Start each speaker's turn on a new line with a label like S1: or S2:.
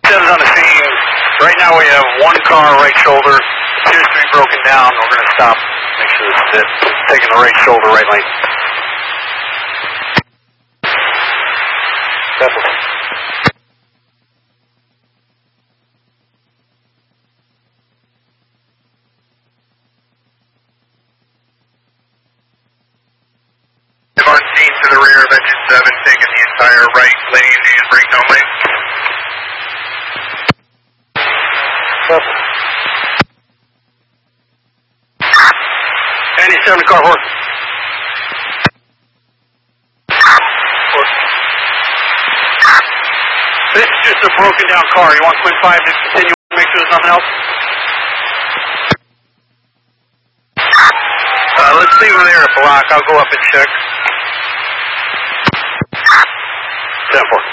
S1: 7's on the scene. Right now we have one car, right shoulder, appears to be broken down. We're going to stop, make sure this is it. Taking the right shoulder, right lane. Definitely.
S2: On scene to the rear of engine 7, taking the entire right lane and breakdown lane.
S1: Andy 7 car horse. This is just a broken down car. You want Quinn 5 to continue, make sure there's nothing else? Let's leave them there at block. I'll go up and check. 10-4.